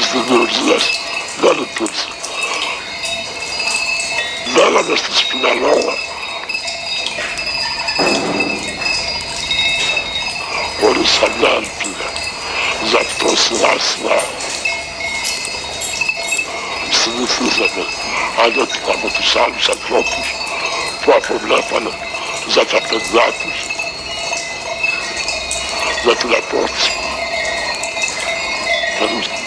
δημιουργίας δεν λειτουργήσε. Λέγαμε στη Σπιναλόγα χωρίς καμιά ελπίδα. Γι' αυτό σιγά σιγά συνηθίζαμε ανέτοιμα με τους άλλους ανθρώπους που αποβλέπανε για τα παιδιά τους, για την απόψη.